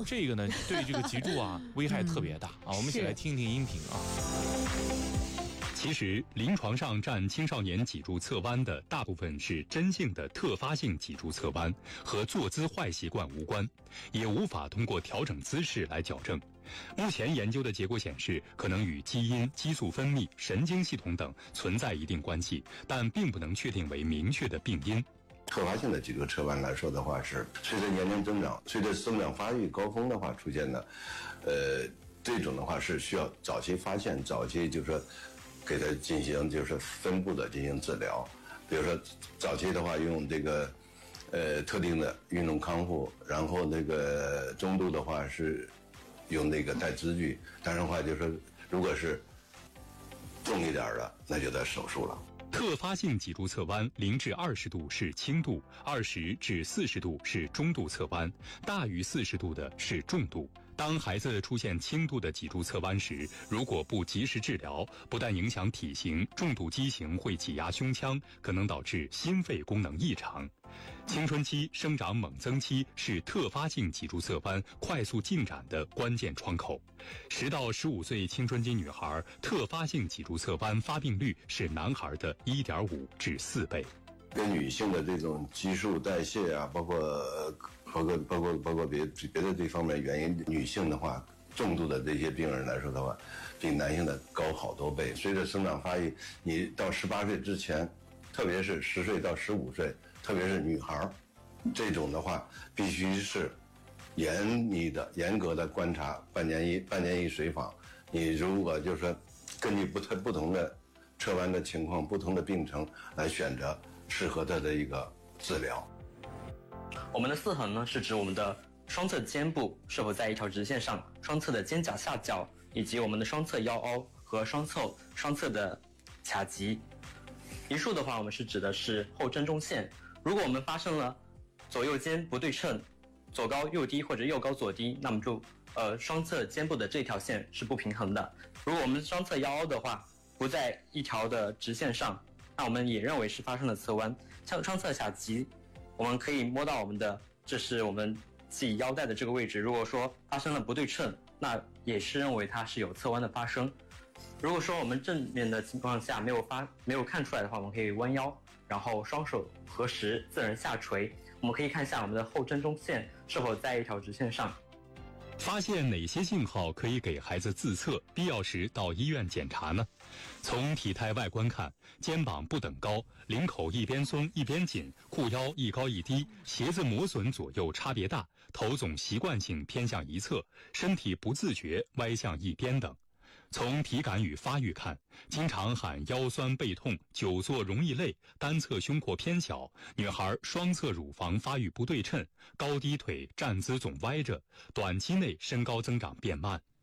这个呢，对这个脊柱啊危害特别大啊。我们一起来听听音频啊。 其实，临床上占青少年脊柱侧弯的大部分是真性的特发性脊柱侧弯，和坐姿坏习惯无关，也无法通过调整姿势来矫正。目前研究的结果显示，可能与基因、激素分泌、神经系统等存在一定关系，但并不能确定为明确的病因。 特发性的脊柱侧弯来说的话，是随着年龄增长，随着生长发育高峰的话出现的，这种的话是需要早期发现，早期就是说给它进行就是分步的进行治疗。比如说早期的话用这个特定的运动康复，然后那个中度的话是用那个带支具，当然的话就是说如果是重一点的，那就得手术了。 特发性脊柱侧弯0至20度是轻度，20至40度是中度侧弯，大于40度的是重度。当孩子出现轻度的脊柱侧弯时，如果不及时治疗，不但影响体型，重度畸形会挤压胸腔，可能导致心肺功能异常。青春期生长猛增期是特发性脊柱侧弯快速进展的关键窗口。10到15岁青春期女孩特发性脊柱侧弯发病率是男孩的1.5至4倍。 跟女性的这种激素代谢啊，包括别的这方面原因，女性的话，重度的这些病人来说的话，比男性的高好多倍。随着生长发育，你到18岁之前，特别是10岁到15岁，特别是女孩，这种的话必须是严格的观察，半年一随访。你如果就是说根据不同的侧弯的情况、不同的病程来选择适合他的一个治疗。 我们的四横呢，是指我们的双侧肩部是否在一条直线上，双侧的肩胛下角，以及我们的双侧腰凹和双侧的髂棘。一竖的话，我们是指的是后正中线。如果我们发生了左右肩不对称、左高右低或者右高左低，那么就双侧肩部的这条线是不平衡的。如果我们双侧腰凹的话不在一条的直线上，那我们也认为是发生了侧弯。像双侧髂棘，我们可以摸到这是我们自己腰带的这个位置，如果说发生了不对称，那也是认为它是有侧弯的发生。如果说我们正面的情况下没有看出来的话，我们可以弯腰，然后双手合十，自然下垂。我们可以看一下我们的后正中线是否在一条直线上。 发现哪些信号可以给孩子自测，必要时到医院检查呢？从体态外观看，肩膀不等高，领口一边松一边紧，裤腰一高一低，鞋子磨损左右差别大，头总习惯性偏向一侧，身体不自觉歪向一边等。从体感与发育看，经常喊腰酸背痛，久坐容易累，单侧胸廓偏小，女孩双侧乳房发育不对称，高低腿站姿总歪着，短期内身高增长变慢。